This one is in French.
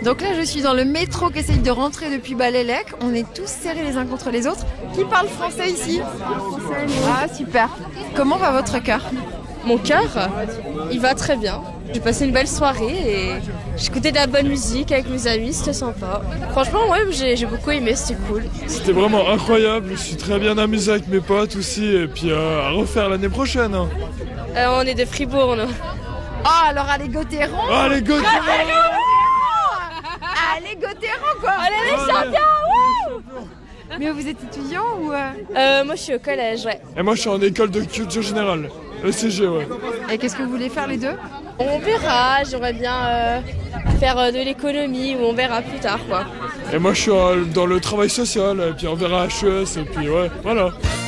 Donc là, je suis dans le métro qui essaye de rentrer depuis Balélec. On est tous serrés les uns contre les autres. Qui parle français ici? Ah, super. Comment va votre cœur? Mon cœur, il va très bien. J'ai passé une belle soirée et j'écoutais de la bonne musique avec mes amis, c'était sympa. Franchement, ouais, j'ai beaucoup aimé, c'était cool. C'était vraiment incroyable, je suis très bien amusé avec mes potes aussi, et puis à refaire l'année prochaine. On est de Fribourg, nous. Ah, alors allez Gauthieron! Allez, go! Allez Gauthieron, quoi! Allez les champions! Mais vous êtes étudiant ou Moi, je suis au collège, ouais. Et moi je suis en école de culture générale, ECG, ouais. Et qu'est-ce que vous voulez faire les deux? On verra, j'aimerais bien faire de l'économie ou on verra plus tard, quoi. Et moi je suis dans le travail social, et puis on verra HES, et puis ouais, voilà.